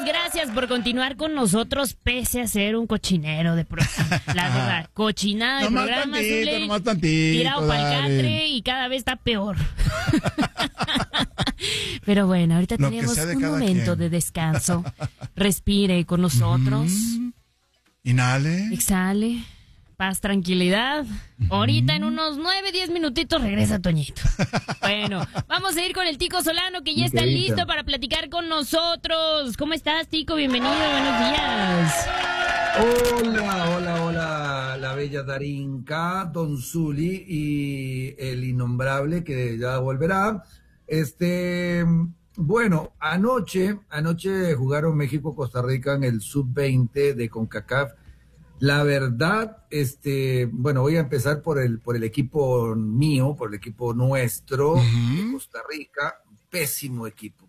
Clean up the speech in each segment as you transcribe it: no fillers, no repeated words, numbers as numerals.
muchas gracias por continuar con nosotros, pese a ser un cochinero de programa. La verdad, cochinada de programa, tirado para el catre y cada vez está peor. Pero bueno, ahorita tenemos un momento de descanso. Respire con nosotros. Inhale. Exhale. Paz, tranquilidad. Ahorita en unos 9-10 minutitos regresa Toñito. Bueno, vamos a ir con el Tico Solano, que ya está listo para platicar con nosotros. ¿Cómo estás, Tico? Bienvenido, buenos días. Hola, la bella Darinka, Don Zuli y el innombrable que ya volverá. Bueno, anoche jugaron México-Costa Rica en el Sub-20 de CONCACAF. La verdad, bueno, voy a empezar por el equipo mío, por el equipo nuestro de Costa Rica. Pésimo equipo.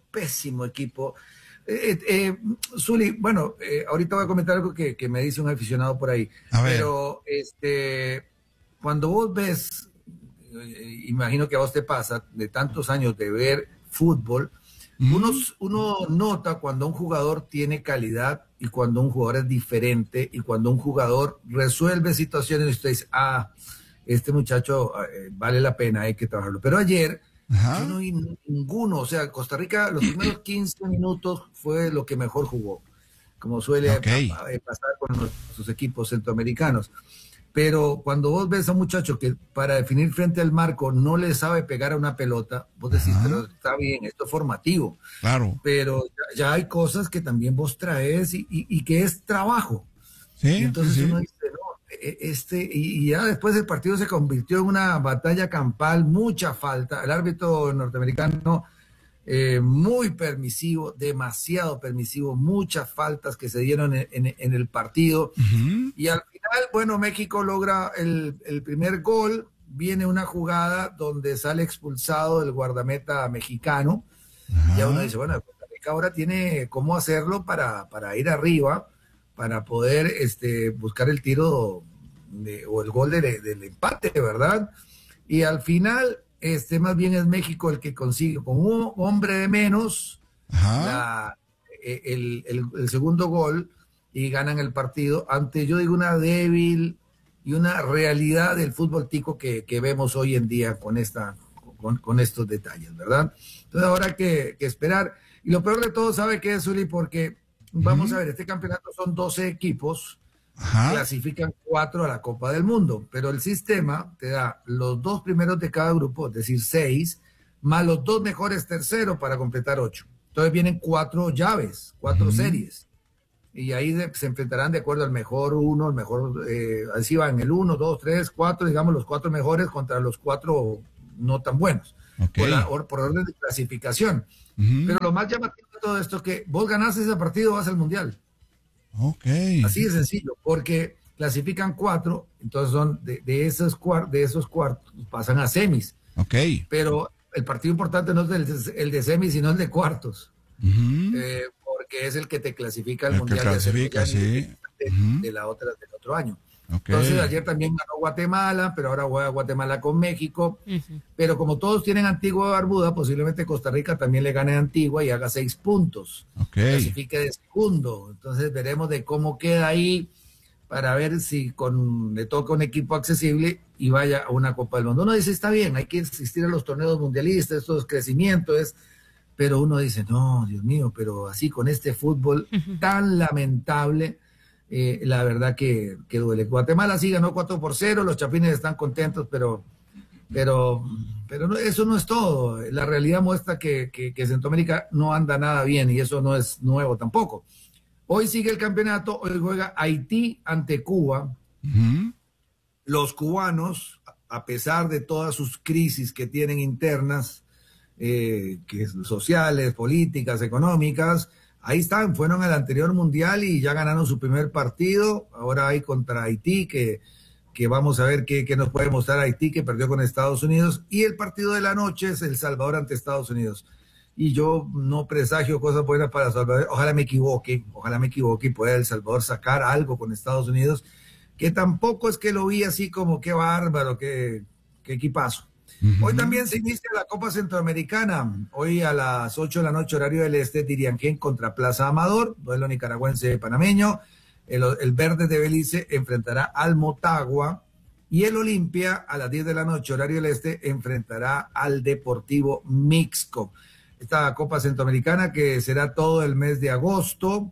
Zuli, bueno, ahorita voy a comentar algo que me dice un aficionado por ahí. Pero, cuando vos ves, imagino que a vos te pasa, de tantos años de ver fútbol, uno nota cuando un jugador tiene calidad y cuando un jugador es diferente y cuando un jugador resuelve situaciones y usted dice, este muchacho vale la pena, hay que trabajarlo. Pero ayer yo no vi ninguno, o sea, Costa Rica los primeros 15 minutos fue lo que mejor jugó, como suele pasar con sus equipos centroamericanos. Pero cuando vos ves a un muchacho que para definir frente al marco no le sabe pegar a una pelota, vos decís, pero está bien, esto es formativo. Claro. Pero ya hay cosas que también vos traes y que es trabajo. Sí, y entonces sí. uno dice, no, y ya después el partido se convirtió en una batalla campal, mucha falta. El árbitro norteamericano muy permisivo, demasiado permisivo, muchas faltas que se dieron en el partido. Y al final, bueno, México logra el primer gol. Viene una jugada donde sale expulsado el guardameta mexicano. Y uno dice, bueno, Costa Rica ahora tiene cómo hacerlo para ir arriba, para poder buscar el tiro o el gol del empate, ¿verdad? Y al final, más bien es México el que consigue con un hombre de menos el segundo gol y ganan el partido ante, yo digo, una débil y una realidad del fútbol tico que vemos hoy en día con estos detalles, ¿verdad? Entonces ahora hay que esperar. Y lo peor de todo, ¿sabe qué es, Zuli? Porque vamos a ver, este campeonato son 12 equipos, clasifican 4 a la Copa del Mundo, pero el sistema te da los 2 primeros de cada grupo, es decir, 6, más los 2 mejores terceros para completar 8. Entonces vienen 4 llaves, 4 series, y ahí se enfrentarán de acuerdo al mejor 1, el mejor, así van, el 1, 2, 3, 4, digamos los 4 mejores contra los 4 no tan buenos, por orden de clasificación. Pero lo más llamativo de todo esto es que vos ganás ese partido, vas al Mundial. Así de sencillo, porque clasifican 4, entonces son de esos cuartos pasan a semis. Pero el partido importante no es el de semis, sino el de cuartos, porque es el que te clasifica al Mundial de la otra del otro año. Entonces ayer también ganó Guatemala, pero ahora juega Guatemala con México. Pero como todos tienen Antigua y Barbuda, posiblemente Costa Rica también le gane a Antigua y haga 6 puntos. Clasifique de segundo. Entonces veremos de cómo queda ahí para ver si le toca un equipo accesible y vaya a una Copa del Mundo. Uno dice, está bien, hay que asistir a los torneos mundialistas, esto es crecimiento, pero uno dice, no, Dios mío, pero así con este fútbol tan lamentable. La verdad que duele. Guatemala sí ganó 4-0, los chapines están contentos, pero no, eso no es todo. La realidad muestra que Centroamérica no anda nada bien y eso no es nuevo tampoco. Hoy sigue el campeonato, hoy juega Haití ante Cuba. Los cubanos, a pesar de todas sus crisis que tienen internas, que sociales, políticas, económicas, ahí están, fueron al anterior mundial y ya ganaron su primer partido. Ahora hay contra Haití, que vamos a ver qué nos puede mostrar Haití, que perdió con Estados Unidos. Y el partido de la noche es El Salvador ante Estados Unidos. Y yo no presagio cosas buenas para El Salvador. Ojalá me equivoque y pueda El Salvador sacar algo con Estados Unidos, que tampoco es que lo vi así como qué bárbaro, qué equipazo. Hoy también se inicia la Copa Centroamericana. Hoy a las 8 de la noche, horario del este, Diriangén contra Plaza Amador, duelo nicaragüense panameño. El Verde de Belice enfrentará al Motagua. Y el Olimpia a las 10 de la noche, horario del este, enfrentará al Deportivo Mixco. Esta Copa Centroamericana que será todo el mes de agosto,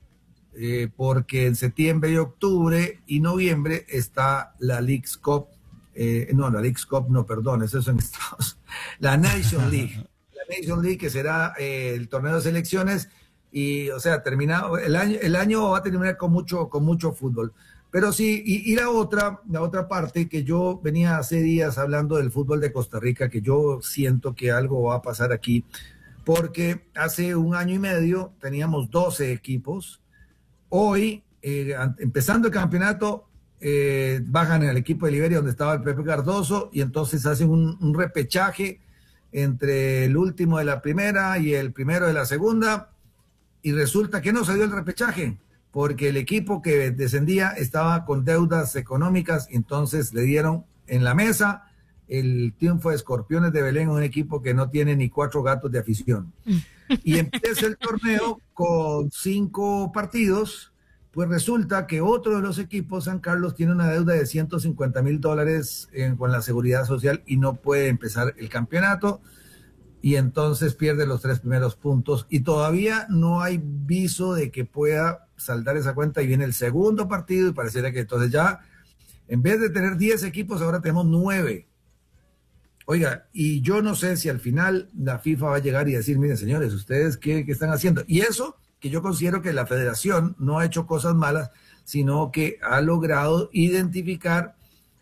porque en septiembre y octubre y noviembre está la Leagues Cup. La Leagues Cup no, perdón, eso es en Estados Unidos. La Nation League. La Nation League, que será el torneo de selecciones. Y, o sea, terminado el año va a terminar con mucho fútbol. Pero sí, y la otra parte que yo venía hace días hablando del fútbol de Costa Rica, que yo siento que algo va a pasar aquí, porque hace un año y medio teníamos 12 equipos. Hoy, empezando el campeonato, bajan al equipo de Liberia donde estaba el Pepe Cardoso y entonces hacen un repechaje entre el último de la primera y el primero de la segunda, y resulta que no se dio el repechaje porque el equipo que descendía estaba con deudas económicas, y entonces le dieron en la mesa el triunfo de Escorpiones de Belén, un equipo que no tiene ni 4 gatos de afición. Y empieza el torneo con 5 partidos, pues resulta que otro de los equipos, San Carlos, tiene una deuda de $150,000 con la Seguridad Social y no puede empezar el campeonato, y entonces pierde los 3 primeros puntos y todavía no hay viso de que pueda saldar esa cuenta, y viene el segundo partido y pareciera que entonces ya, en vez de tener 10 equipos, ahora tenemos 9. Oiga, y yo no sé si al final la FIFA va a llegar y decir, miren señores, ¿ustedes qué están haciendo? Y eso, que yo considero que la federación no ha hecho cosas malas, sino que ha logrado identificar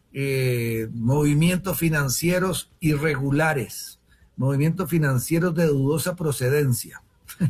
movimientos financieros irregulares, movimientos financieros de dudosa procedencia.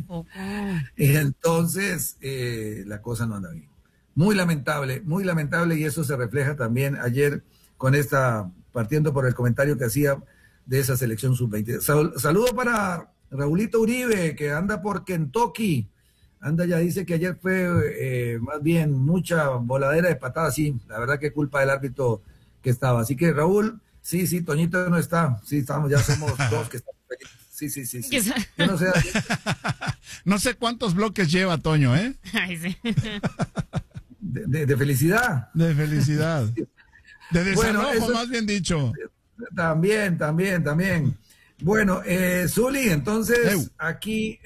Entonces, la cosa no anda bien. Muy lamentable, y eso se refleja también ayer con partiendo por el comentario que hacía de esa selección sub-20. Saludo para Raulito Uribe, que anda por Kentucky. Ya dice que ayer fue más bien mucha voladera de patadas, sí, la verdad que culpa del árbitro que estaba. Así que Raúl, sí, Toñito no está, sí, ya somos dos que estamos felices. Sí. Yo no sé. No sé cuántos bloques lleva Toño, ¿eh? Ay, sí. De felicidad. De felicidad. De desalojo, más bien dicho. También. Bueno, Zuli, entonces, aquí,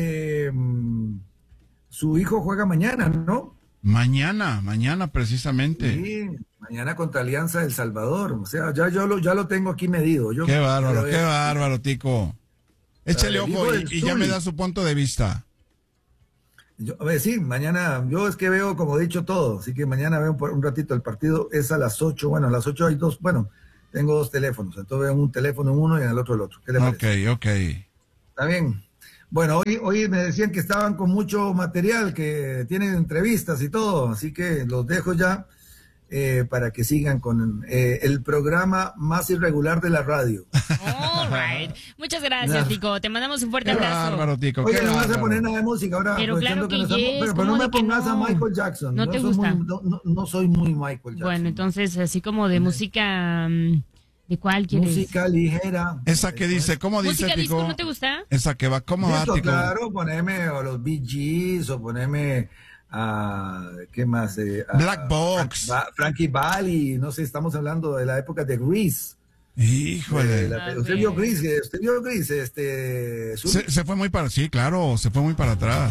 su hijo juega mañana, ¿no? Mañana precisamente. Sí, mañana contra Alianza del Salvador. O sea, ya lo tengo aquí medido. Qué bárbaro, Tico. Échale ojo y ya me da su punto de vista. Sí, mañana, yo es que veo, como he dicho, todo, así que mañana veo un ratito. El partido es a las 8, bueno, a las 8 hay dos, bueno, tengo 2 teléfonos, entonces veo un teléfono en uno y en el otro el otro. ¿Qué le parece? Ok. Está bien. Bueno, hoy me decían que estaban con mucho material, que tienen entrevistas y todo, así que los dejo ya para que sigan con el programa más irregular de la radio. All right. Muchas gracias, Tico. Te mandamos un fuerte abrazo. Qué bárbaro, Tico. Oye, no vas a poner nada de música ahora. Pero claro que pero no me pongas a Michael Jackson. ¿No te gusta? No soy muy Michael Jackson. Bueno, entonces, así como de música... ¿De cuál quieres? Música ligera. Esa que dice, ¿cómo dice, ¿Música Tico? disco no te gusta? Esa que va, ¿cómo va, Tico? Claro, poneme a los Bee Gees o poneme a... ¿Qué más? Black Box. Frankie Valli, no sé, estamos hablando de la época de Grease. Híjole. Usted vio Grease, se fue muy para, sí, claro, se fue muy para atrás.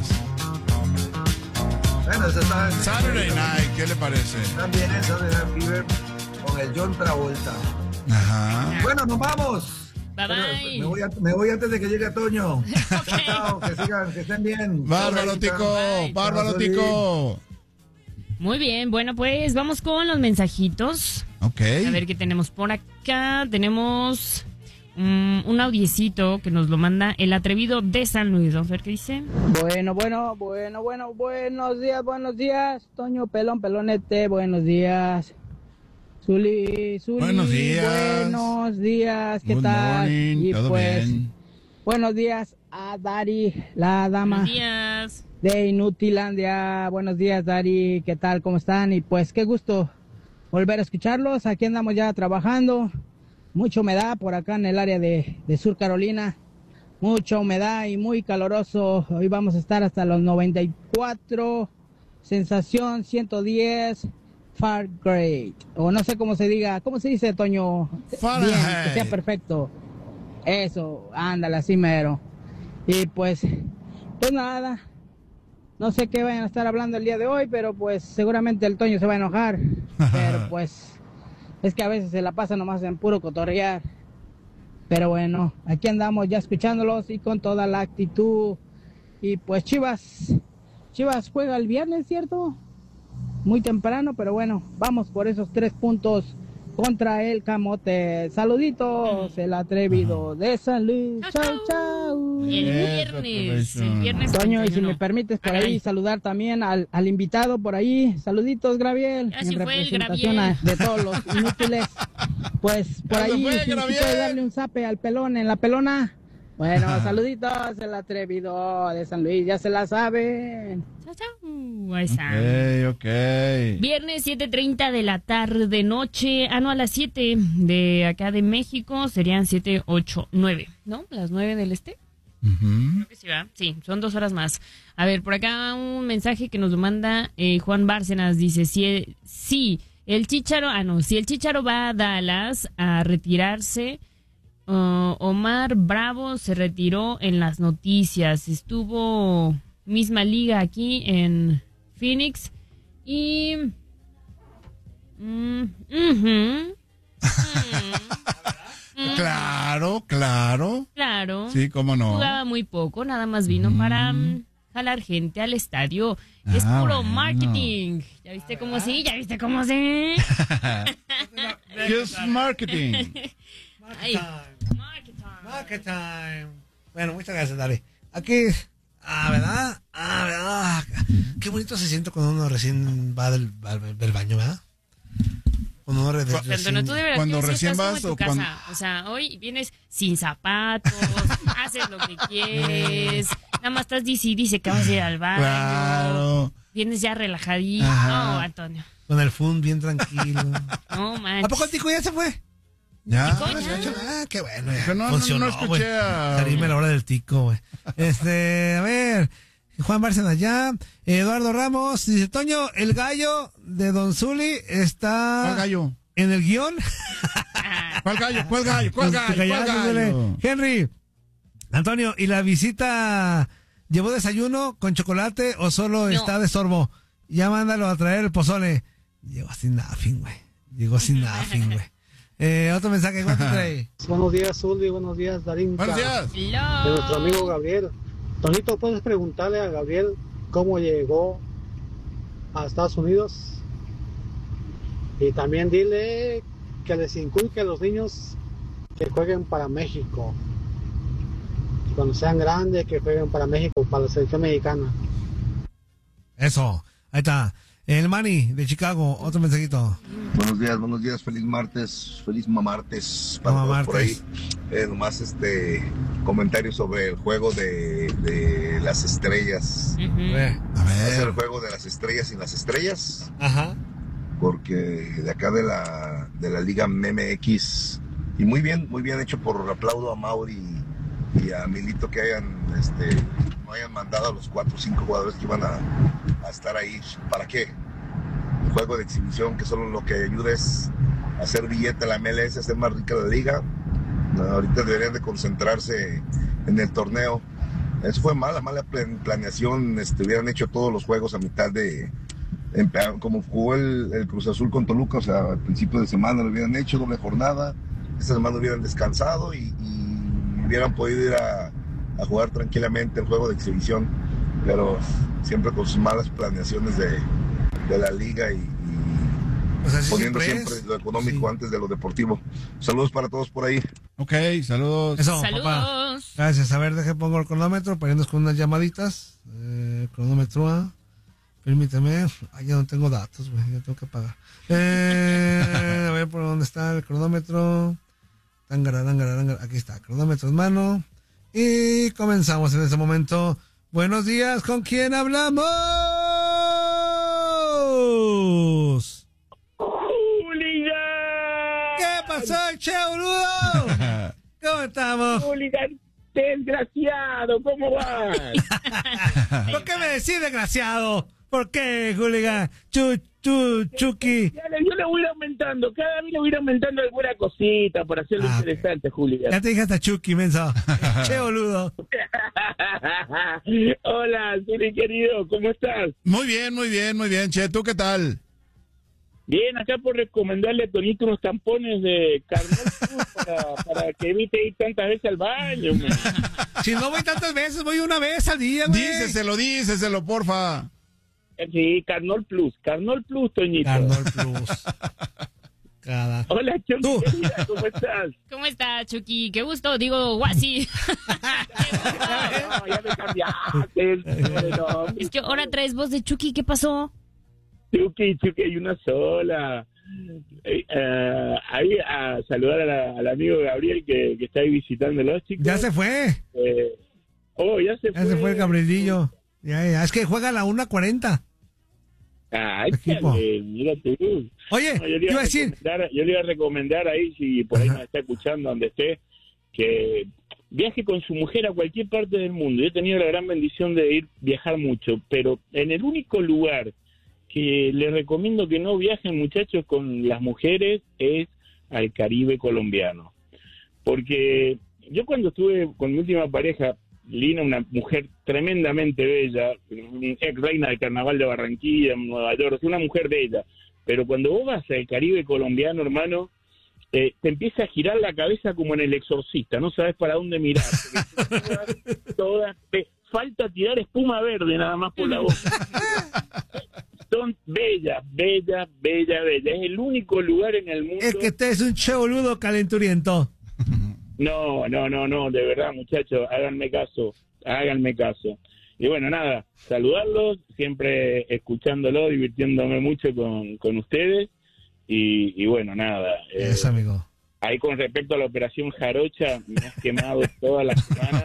Bueno, eso está... Saturday Night, ¿qué le parece? También eso de Saturday Night Fever con el John Travolta. Ajá. Bueno, nos vamos. Bye. Me voy antes de que llegue Toño. Okay. Chao, que estén bien. Bárbaro, Tico. Muy bien, bueno, pues vamos con los mensajitos. Ok. A ver qué tenemos por acá. Tenemos un audiecito que nos lo manda el atrevido de San Luis. Vamos a ver qué dice. Bueno, buenos días. Toño, pelonete, buenos días. Zuli, buenos días, ¿qué Good tal? Morning, y todo pues, bien. Buenos días a Dari, la dama Buenos días. de Inutilandia. Buenos días, Dari, ¿qué tal? ¿Cómo están? Y pues qué gusto volver a escucharlos. Aquí andamos ya trabajando. mucha humedad por acá en el área de Sur Carolina. Mucha humedad y muy caloroso. Hoy vamos a estar hasta los 94. Sensación 110. Fahrenheit. O no sé cómo se diga. ¿Cómo se dice, Toño? Fahrenheit. Bien, que sea perfecto. Eso, ándale, así mero. Y pues nada. No sé qué vayan a estar hablando el día de hoy, pero pues seguramente el Toño se va a enojar. Pero pues es que a veces se la pasa nomás en puro cotorrear. Pero bueno, aquí andamos ya escuchándolos y con toda la actitud. Y pues Chivas juega el viernes, ¿cierto? Muy temprano, pero bueno, vamos por esos 3 puntos contra el Camote. Saluditos, el atrevido de San Luis. Chau, chau. Y el viernes. Toño, y si 31. me permites por ahí saludar también al invitado por ahí. Saluditos, Graviel. Así en fue el representación Graviel. de todos los inútiles. Pues por Eso ahí, fue, si Graviel. puedes darle un zape al pelón en la pelona. Bueno, saluditos, el atrevido de San Luis, ya se la saben. Chao, chao. Ahí está. Ok. Viernes 7:30 de la tarde, noche. No, a las 7 de acá de México serían 7, 8, 9. ¿No? Las 9 del este. Creo que sí, ¿verdad? Sí, son 2 horas más. A ver, por acá un mensaje que nos lo manda Juan Bárcenas. Dice, si el Chícharo va a Dallas a retirarse, Omar Bravo se retiró en las noticias. Estuvo misma liga aquí en Phoenix y... Claro. Claro. Sí, cómo no. Jugaba muy poco, nada más vino para jalar gente al estadio. Es puro bueno. marketing. ¿Ya viste cómo sí? ¿Ya viste cómo sí? ¿Qué es marketing? Ay, Market time. Bueno, muchas gracias, Dari. Aquí, ¿verdad? Qué bonito se siente cuando uno recién va del baño, ¿verdad? Cuando uno Antonio, tú de verdad Cuando que recién estás vas como en tu o cuando- casa. O sea, hoy vienes sin zapatos, haces lo que quieres, nada más estás dice que vas a ir al baño. Claro. Vienes ya relajadito. Ajá. No, Antonio. con el fun bien tranquilo. No, manches. ¿A poco el tico ya se fue? ¿Ya? Tico, ya. Qué bueno. Ya. Pero no Funcionó, escuché güey. a... Salirme la hora del tico, güey. A ver, Juan Bárcenas ya. Eduardo Ramos dice, Toño, el gallo de Don Zuli está... ¿Cuál gallo? ¿En el guión? ¿Cuál gallo? Henry, Antonio, ¿y la visita llevó desayuno con chocolate o solo está de sorbo? Ya mándalo a traer el pozole. Llegó sin nothing, güey. Otro mensaje, ¿cuánto trae? Buenos días, Zuli, buenos días, Darín. Buenos días. De nuestro amigo Gabriel. Tonito, ¿puedes preguntarle a Gabriel cómo llegó a Estados Unidos? Y también dile que les inculque a los niños que jueguen para México. Cuando sean grandes, que jueguen para México, para la selección mexicana. Eso, ahí está. El Manny de Chicago, otro mensajito. Buenos días, feliz martes para todos por ahí. Nomás comentario sobre el juego de las estrellas. A Va a ser el ver. juego de las estrellas sin las estrellas, Ajá. porque de acá de la Liga MX, y muy bien hecho, por aplaudo a Mauri y a Milito que no hayan mandado a los 4 o 5 jugadores que iban a estar ahí. ¿Para qué? Un juego de exhibición que solo lo que ayuda es a hacer billete a la MLS, hacer más rica la liga. Ahorita deberían de concentrarse en el torneo. Eso fue mala planeación. Hubieran hecho todos los juegos a mitad como jugó el Cruz Azul con Toluca, o sea, al principio de semana lo hubieran hecho, doble jornada. Esta semana hubieran descansado y hubieran podido ir a jugar tranquilamente el juego de exhibición, pero siempre con sus malas planeaciones de la liga y Pues así poniendo siempre siempre lo económico Sí. antes de lo deportivo. Saludos para todos por ahí. Ok, saludos. Eso, papá. Saludos. Gracias. A ver, deje pongo el cronómetro para irnos con unas llamaditas. Cronómetro. Permíteme. Ya no tengo datos, güey. Ya tengo que pagar. A ver por dónde está el cronómetro. Tangara. Aquí está, cronómetro en mano. Y comenzamos en este momento. Buenos días, ¿con quién hablamos? ¿Qué pasó, che, boludo! ¿Cómo estamos? Hooligan desgraciado, ¿cómo vas? ¿Por qué me decís desgraciado? ¿Por qué, hooligan? Chucky. Yo le voy a ir aumentando, cada vez le voy a ir aumentando alguna cosita para hacerlo interesante, Hooligan. Ya te dije hasta Chucky, menso. Che, boludo. Hola, Siri querido, ¿cómo estás? Muy bien, che. ¿Tú qué tal? Bien, acá por recomendarle a Toñito unos tampones de Carnot para que evite ir tantas veces al baño. Man. Si no voy tantas veces, voy una vez al día, güey. Díceselo, porfa. Sí, Carnot Plus, Toñito. Carnot Plus. Hola, Chucky, querida, ¿cómo estás? ¿Cómo está, Chucky? Qué gusto, digo, guasi. No, ya me cambiaste. No. Es que ahora traes voz de Chucky, ¿qué pasó? Chucky, hay una sola. Ahí a saludar al amigo Gabriel que está ahí visitándolos, chicos. Ya se fue. Ya se fue el Gabrielillo. Ya. Es que juega a la 1:40. Ay, mira tú. Oye, no, yo le iba a recomendar ahí, si por ahí me está escuchando, donde esté, que viaje con su mujer a cualquier parte del mundo. Yo he tenido la gran bendición de viajar mucho, pero en el único lugar que les recomiendo que no viajen, muchachos, con las mujeres es al Caribe colombiano. Porque yo cuando estuve con mi última pareja, Lina, una mujer tremendamente bella, ex reina del carnaval de Barranquilla, en Nueva York, una mujer bella, pero cuando vos vas al Caribe colombiano, hermano, te empieza a girar la cabeza como en El Exorcista, no sabes para dónde mirar. Falta tirar espuma verde nada más por la boca. Son bellas. Es el único lugar en el mundo. Es que este es un che boludo calenturiento. No, de verdad, muchachos, háganme caso. Y bueno, nada, saludarlos, siempre escuchándolo, divirtiéndome mucho con ustedes. Y bueno, nada. Eso, amigo. Ahí con respecto a la operación Jarocha, me has quemado toda la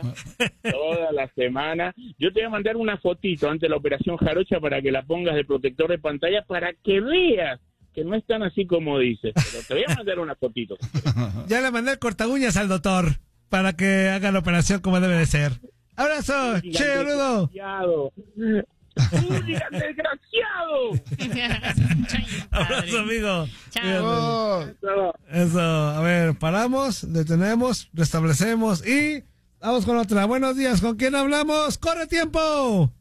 semana. Yo te voy a mandar una fotito antes de la operación Jarocha para que la pongas de protector de pantalla para que veas que no es tan así como dices. Pero te voy a mandar una fotito. Ya le mandé el cortaguñas al doctor para que haga la operación como debe de ser. ¡Abrazo! ¡Che, boludo! ¡Hooligan desgraciado! Abrazo, amigo. Chao. Eso, a ver, paramos, detenemos, restablecemos y vamos con otra. Buenos días, ¿con quién hablamos? ¡Corre tiempo!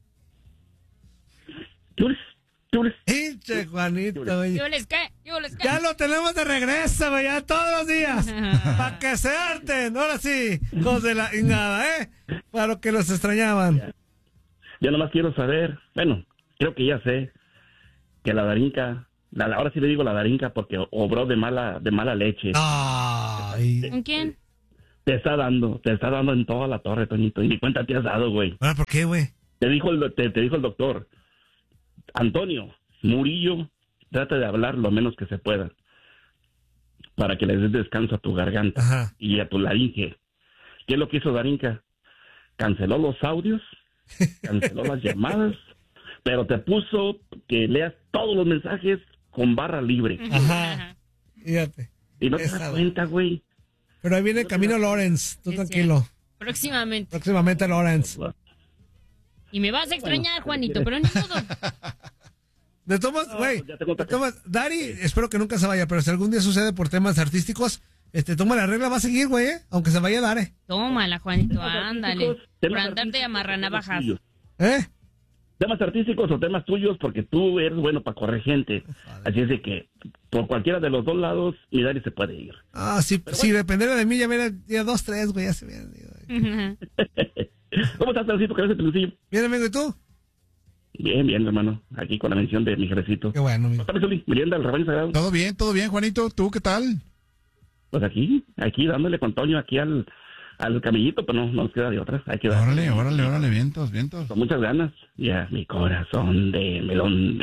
Hinche, Juanito, güey. Yo les cae. Ya lo tenemos de regreso, güey, ya todos los días. Para que se harten. Ahora sí, hijos de la ingada, para los que los extrañaban. Yo nomás quiero saber, bueno, creo que ya sé, que la Darinka, ahora sí le digo la Darinka porque obró de mala leche. ¿Con quién? Te está dando en toda la torre, Toñito, y ni cuenta te has dado, güey. ¿Ahora por qué, güey? Te dijo el doctor, Antonio Murillo, trata de hablar lo menos que se pueda, para que le des descanso a tu garganta y a tu laringe. ¿Qué es lo que hizo Darinka? Canceló los audios, canceló las llamadas, pero te puso que leas todos los mensajes con barra libre. Fíjate. Y no te das cuenta, güey. Pero ahí viene camino Lawrence, tú tranquilo. Próximamente Lawrence. Y me vas a extrañar, Juanito, pero ni modo. De todos, güey, Dari, espero que nunca se vaya, pero si algún día sucede por temas artísticos, toma la regla, va a seguir, güey, aunque se vaya Dare. Tómala, Juanito, ándale. Por andarte a amarrar navajas. Temas artísticos o temas tuyos, porque tú eres bueno para correr gente. Así es de que por cualquiera de los dos lados, mi Dari se puede ir. Sí, si dependiera de mí, ya hubiera 2, 3, güey, ya se viene. ¿Cómo estás, Pelucito? ¿Qué haces, Pelucillo? Bien, amigo, ¿y tú? Bien, hermano. Aquí con la mención de mi jerecito. Qué bueno, amigo. ¿Merienda al rebaño sagrado? Todo bien, Juanito. ¿Tú qué tal? Pues aquí dándole con Toño aquí al camellito, pero no nos queda de otra. Hay que darle. Órale, vientos. Con muchas ganas. Ya, mi corazón de melón.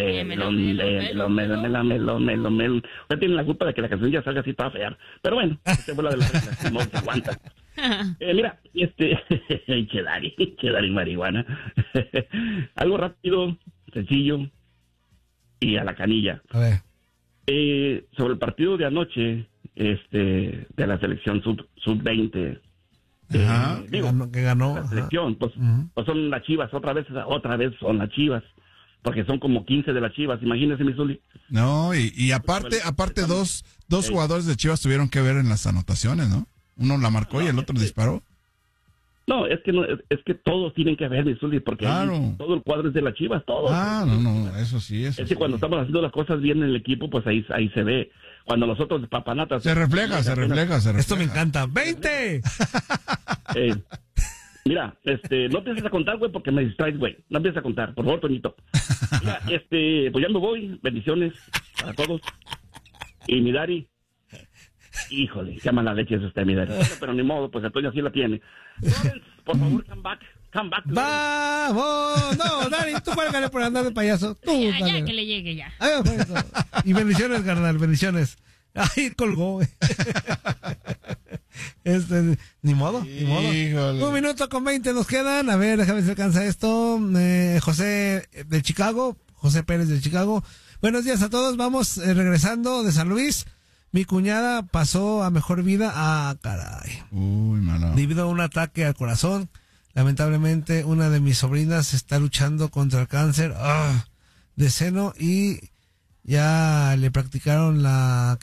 Usted tiene la culpa de que la canción ya salga así toda fea. Pero bueno, se fue la de la regla, no se aguanta. Mira, Chedari marihuana. Algo rápido, sencillo y a la canilla. A ver. Sobre el partido de anoche de la selección sub-20. Que ganó. La selección, pues son las Chivas, otra vez son las Chivas. Porque son como 15 de las Chivas, imagínese, mi Zuli. No, y aparte dos jugadores de Chivas tuvieron que ver en las anotaciones, ¿no? Uno la marcó y el otro disparó. No, es que todos tienen que ver, mi Zuli, porque claro. Todo el cuadro es de las Chivas, todo. No, eso sí. Es que cuando estamos haciendo las cosas bien en el equipo, pues ahí se ve. Cuando los otros papanatas... Se refleja. Esto me encanta. ¡20! Mira, no empieces a contar, güey, porque me distraes, güey. No empieces a contar, por favor, Toñito. Mira, pues ya me voy. Bendiciones a todos. Y mi Dari, híjole, qué mala leche es usted, mi Dari. Pero ni modo, pues el Toño así la tiene. Lawrence, por favor, come back. ¡Vamos! No, Dari, tú cuélgale por andar de payaso. Tú, ya que le llegue ya. Y bendiciones, carnal, bendiciones. Ay, colgó, güey. Ni modo. Híjole. 1 minuto con 20 nos quedan. A ver, déjame ver si alcanza esto. José de Chicago, José Pérez de Chicago. Buenos días a todos. Vamos regresando de San Luis. Mi cuñada pasó a mejor vida. Caray. Uy, mano. Debido a un ataque al corazón. Lamentablemente, una de mis sobrinas está luchando contra el cáncer de seno y ya le practicaron la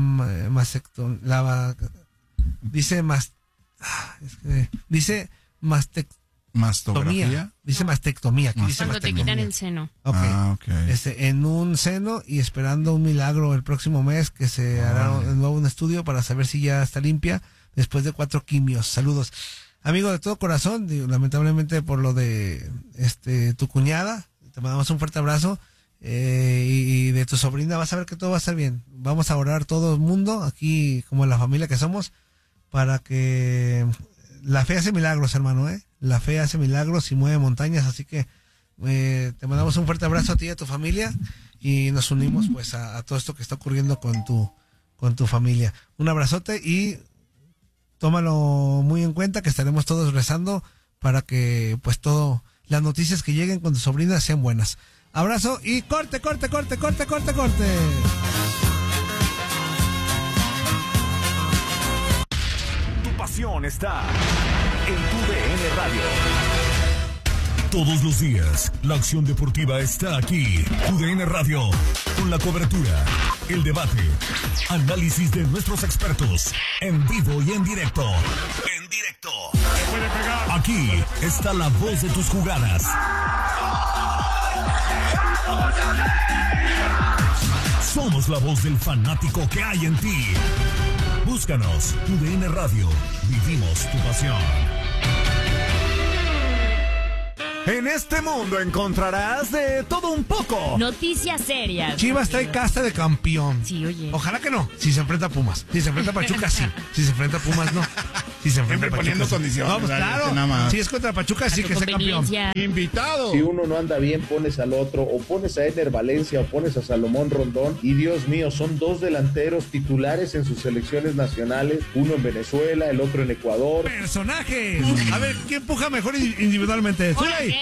mastografía. Dice mastectomía. Cuando te quitan el seno. Okay. En un seno y esperando un milagro el próximo mes que se hará de nuevo un estudio para saber si ya está limpia después de 4 quimios. Saludos. Amigo de todo corazón, lamentablemente por lo de tu cuñada, te mandamos un fuerte abrazo. Y de tu sobrina, vas a ver que todo va a estar bien. Vamos a orar todo el mundo aquí, como la familia que somos, para que la fe hace milagros, hermano, la fe hace milagros y mueve montañas, así que te mandamos un fuerte abrazo a ti y a tu familia y nos unimos pues a todo esto que está ocurriendo con tu familia. Un abrazote y tómalo muy en cuenta que estaremos todos rezando para que pues las noticias que lleguen con tu sobrina sean buenas. Abrazo y corte. Tu pasión está en tu DN Radio. Todos los días, la acción deportiva está aquí. Tu DN Radio, con la cobertura, el debate, análisis de nuestros expertos, en vivo y en directo. Aquí está la voz de tus jugadas. Somos la voz del fanático que hay en ti. Búscanos, tu DN Radio. Vivimos tu pasión. En este mundo encontrarás de todo un poco. Noticias serias. Chivas trae casta de campeón. Sí, oye. Ojalá que no. Si se enfrenta a Pumas. Si se enfrenta a Pachuca, sí. Si se enfrenta a Pumas, no. Si se enfrenta Siempre a Pachuca, poniendo sí. condiciones. No, pues claro. Si es contra Pachuca, sí que sea campeón. Invitado. Si uno no anda bien, pones al otro. O pones a Eder Valencia o pones a Salomón Rondón. Y Dios mío, son 2 delanteros titulares en sus selecciones nacionales. Uno en Venezuela, el otro en Ecuador. Personajes. A ver, ¿quién empuja mejor individualmente? Zulay.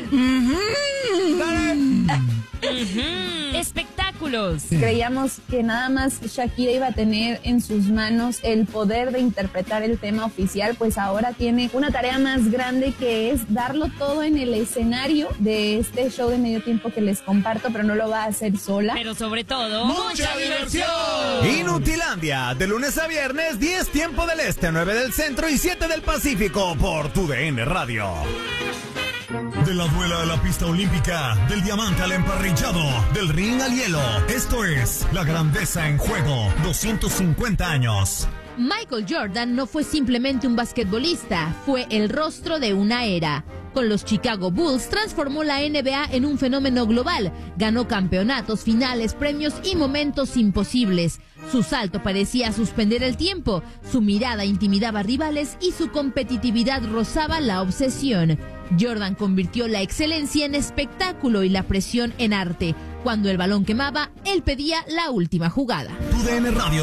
Espectáculos. Creíamos que nada más Shakira iba a tener en sus manos el poder de interpretar el tema oficial, pues ahora tiene una tarea más grande que es darlo todo en el escenario de este show de medio tiempo que les comparto, pero no lo va a hacer sola. Pero sobre todo, ¡mucha diversión! Inutilandia, de lunes a viernes, 10 tiempo del este, 9 del centro y 7 del Pacífico, por tu DN Radio. De la duela a la pista olímpica, del diamante al emparrillado, del ring al hielo. Esto es La Grandeza en Juego, 250 años. Michael Jordan no fue simplemente un basquetbolista, fue el rostro de una era. Con los Chicago Bulls transformó la NBA en un fenómeno global, ganó campeonatos, finales, premios y momentos imposibles. Su salto parecía suspender el tiempo, su mirada intimidaba rivales y su competitividad rozaba la obsesión. Jordan convirtió la excelencia en espectáculo y la presión en arte. Cuando el balón quemaba, él pedía la última jugada. Tu DN Radio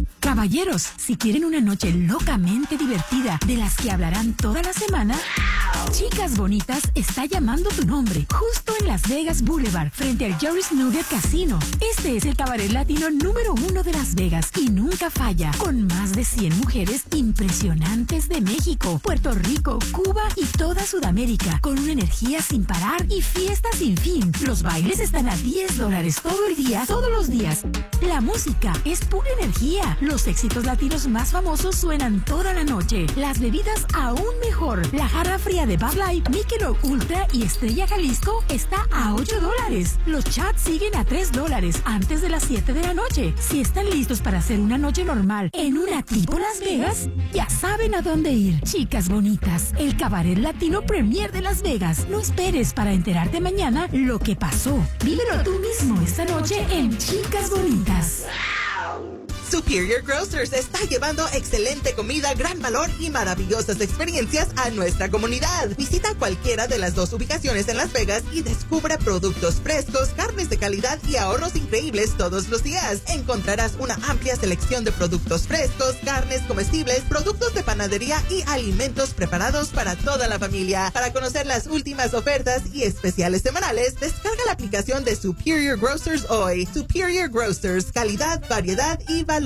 Caballeros, si quieren una noche locamente divertida de las que hablarán toda la semana, Chicas Bonitas está llamando tu nombre, justo en Las Vegas Boulevard, frente al Jerry's Nugget Casino. Este es el cabaret latino número 1 de Las Vegas y nunca falla, con más de 100 mujeres impresionantes de México, Puerto Rico, Cuba y toda Sudamérica, con una energía sin parar y fiesta sin fin. Los bailes están a $10 todo el día, todos los días. La música es pura energía. Los éxitos latinos más famosos suenan toda la noche. Las bebidas aún mejor. La jarra fría de Bud Light, Michelob Ultra y Estrella Jalisco está a $8. Los chats siguen a $3 antes de las 7 de la noche. Si están listos para hacer una noche normal en una tipo Las Vegas, ya saben a dónde ir. Chicas Bonitas, el cabaret latino premier de Las Vegas. No esperes para enterarte mañana lo que pasó. Vívelo tú mismo esta noche en Chicas Bonitas. Superior Grocers está llevando excelente comida, gran valor y maravillosas experiencias a nuestra comunidad. Visita cualquiera de las 2 ubicaciones en Las Vegas y descubra productos frescos, carnes de calidad y ahorros increíbles todos los días. Encontrarás una amplia selección de productos frescos, carnes comestibles, productos de panadería y alimentos preparados para toda la familia. Para conocer las últimas ofertas y especiales semanales, descarga la aplicación de Superior Grocers hoy. Superior Grocers, calidad, variedad y valor.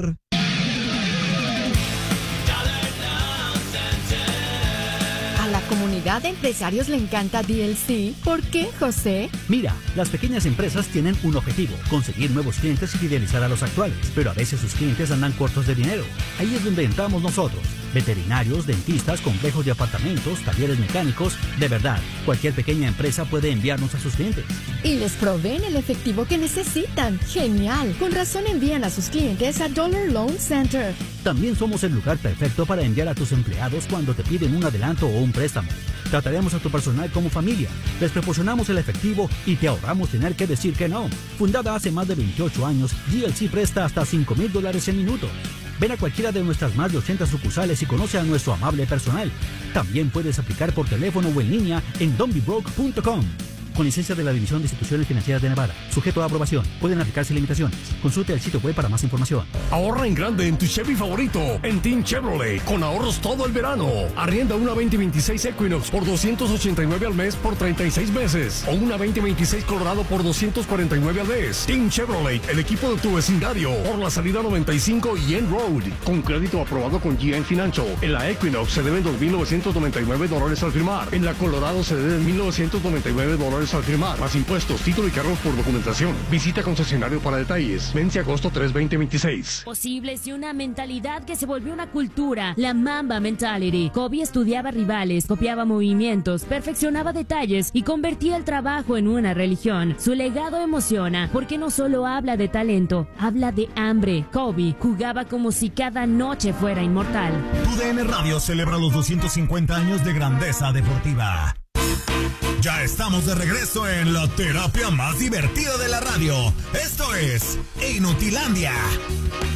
A la comunidad de empresarios le encanta DLC. ¿Por qué, José? Mira, las pequeñas empresas tienen un objetivo: conseguir nuevos clientes y fidelizar a los actuales. Pero a veces sus clientes andan cortos de dinero. Ahí es donde entramos nosotros. Veterinarios, dentistas, complejos de apartamentos, talleres mecánicos. De verdad, cualquier pequeña empresa puede enviarnos a sus clientes. Y les proveen el efectivo que necesitan. ¡Genial! Con razón envían a sus clientes a Dollar Loan Center. También somos el lugar perfecto para enviar a tus empleados cuando te piden un adelanto o un préstamo. Trataremos a tu personal como familia, les proporcionamos el efectivo y te ahorramos tener que decir que no. Fundada hace más de 28 años, DLC presta hasta $5,000 en minutos. Ven a cualquiera de nuestras más de 80 sucursales y conoce a nuestro amable personal. También puedes aplicar por teléfono o en línea en don'tbebroke.com. Con licencia de la División de Instituciones Financieras de Nevada. Sujeto a aprobación. Pueden aplicarse limitaciones. Consulte el sitio web para más información. Ahorra en grande en tu Chevy favorito, en Team Chevrolet, con ahorros todo el verano. Arrienda una 2026 Equinox por $289 al mes por 36 meses. O una 2026 Colorado por $249 al mes. Team Chevrolet, el equipo de tu vecindario. Por la salida 95 y End Road. Con crédito aprobado con GM Financial. En la Equinox se deben $2,999 al firmar. En la Colorado se deben $1,999 al firmar, más impuestos, título y cargos por documentación. Visita concesionario para detalles. Vence agosto 3, 2026. Posibles y una mentalidad que se volvió una cultura, la Mamba Mentality. Kobe estudiaba rivales, copiaba movimientos, perfeccionaba detalles y convertía el trabajo en una religión. Su legado emociona porque no solo habla de talento, habla de hambre. Kobe jugaba como si cada noche fuera inmortal. TUDN Radio celebra los 250 años de grandeza deportiva. Ya estamos de regreso en la terapia más divertida de la radio. Esto es Inutilandia.